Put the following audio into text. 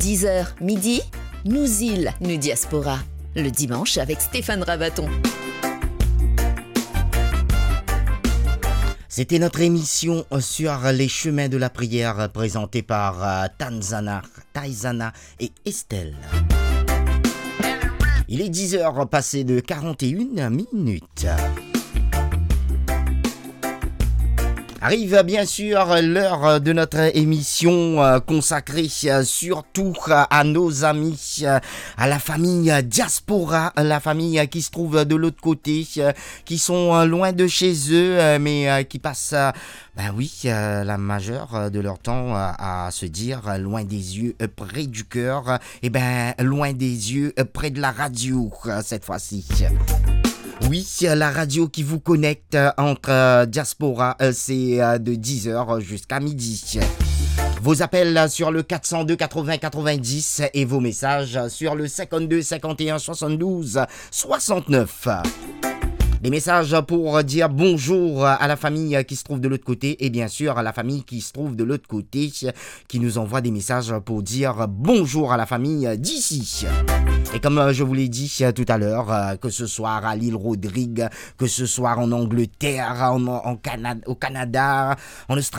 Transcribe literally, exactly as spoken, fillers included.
dix heures midi, nous îles, nous diaspora. Le dimanche avec Stéphane Ravaton. C'était notre émission sur les chemins de la prière présentée par Tanzana, Taizana et Estelle. Il est dix heures passées de quarante et une minutes. Arrive bien sûr l'heure de notre émission consacrée surtout à nos amis, à la famille diaspora, la famille qui se trouve de l'autre côté, qui sont loin de chez eux, mais qui passent, ben oui, la majeure de leur temps à se dire loin des yeux, près du cœur, et ben loin des yeux, près de la radio cette fois-ci. Oui, la radio qui vous connecte entre diaspora, c'est de dix heures jusqu'à midi. Vos appels sur le quatre cent deux quatre-vingts quatre-vingt-dix et vos messages sur le cinquante-deux cinquante et un soixante-douze soixante-neuf. Des messages pour dire bonjour à la famille qui se trouve de l'autre côté et bien sûr à la famille qui se trouve de l'autre côté qui nous envoie des messages pour dire bonjour à la famille d'ici. Et comme je vous l'ai dit tout à l'heure, que ce soit à l'île Rodrigue, que ce soit en Angleterre, en, en Canada, au Canada, en Australie,